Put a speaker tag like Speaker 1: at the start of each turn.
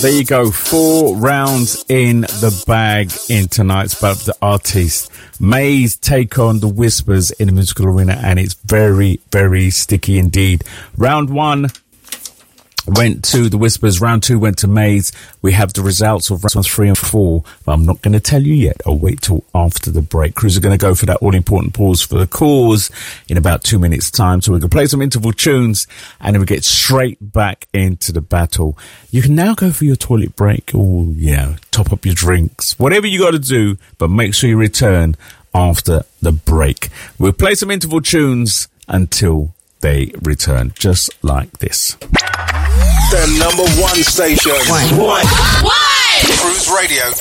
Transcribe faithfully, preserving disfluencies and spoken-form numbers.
Speaker 1: There you go. Four rounds in the bag in tonight's Battle of the Artists. Maze take on the Whispers in the musical arena, and it's very, very sticky indeed. Round one went to the Whispers. Round two went to Maze. We have the results of rounds three and four, but I'm not going to tell you yet. I'll wait till after the break. Cruz are going to go for that all-important pause for the cause in about two minutes' time. So we're going to play some interval tunes, and then we get straight back into the battle. You can now go for your toilet break or, you know, top up your drinks, whatever you got to do, but make sure you return after the break. We'll play some interval tunes until they return, just like this.
Speaker 2: The number one station.
Speaker 3: One. One.
Speaker 2: Cruise Radio